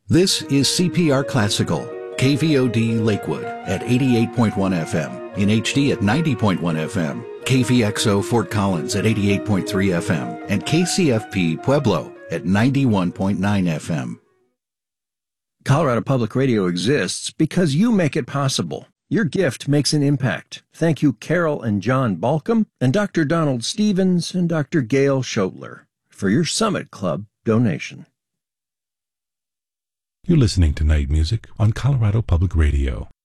This is CPR Classical, KVOD Lakewood at 88.1 FM, in HD at 90.1 FM, KVXO Fort Collins at 88.3 FM, and KCFP Pueblo at 91.9 FM. Colorado Public Radio exists because you make it possible. Your gift makes an impact. Thank you, Carol and John Balcom, and Dr. Donald Stevens and Dr. Gail Schotler for your Summit Club donation. You're listening to Night Music on Colorado Public Radio.